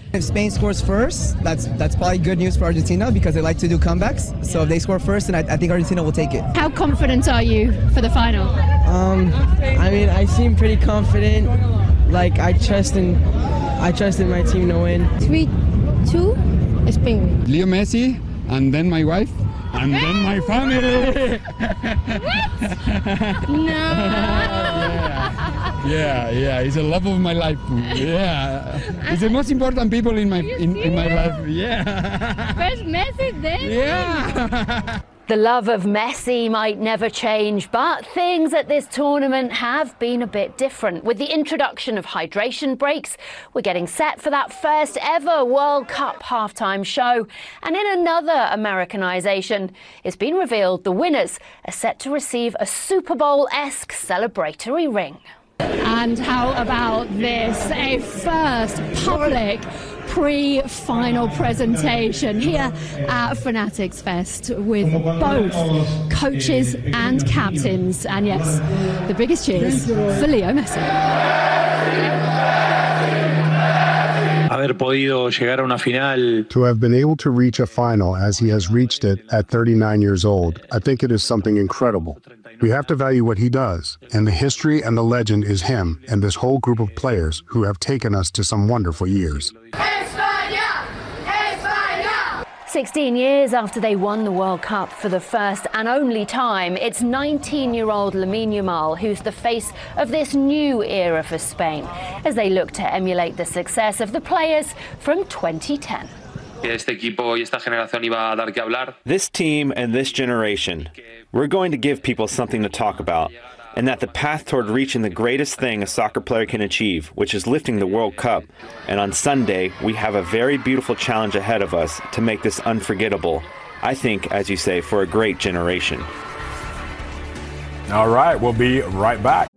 If Spain scores first, that's probably good news for Argentina because they like to do comebacks. So if they score first, then I think Argentina will take it. How confident are you for the final? I mean, I seem pretty confident. Like I trust in my team to win. 3-2, Spain. Leo Messi, and then my wife, and then my family. Yeah, he's the love of my life. Yeah, he's the most important people in my life. Yeah. First Messi, then. Yeah. The love of Messi might never change, but things at this tournament have been a bit different. With the introduction of hydration breaks, we're getting set for that first ever World Cup halftime show. And in another Americanization, it's been revealed the winners are set to receive a Super Bowl-esque celebratory ring. And how about this? A first public pre-final presentation here at Fanatics Fest with both coaches and captains. And yes, the biggest cheers for Leo Messi. To have been able to reach a final as he has reached it at 39 years old, I think it is something incredible. We have to value what he does, and the history and the legend is him and this whole group of players who have taken us to some wonderful years. 16 years after they won the World Cup for the first and only time, it's 19-year-old Lamine Yamal who's the face of this new era for Spain as they look to emulate the success of the players from 2010. This team and this generation, we're going to give people something to talk about, and that the path toward reaching the greatest thing a soccer player can achieve, which is lifting the World Cup. And on Sunday, we have a very beautiful challenge ahead of us to make this unforgettable. I think, as you say, for a great generation. All right, we'll be right back.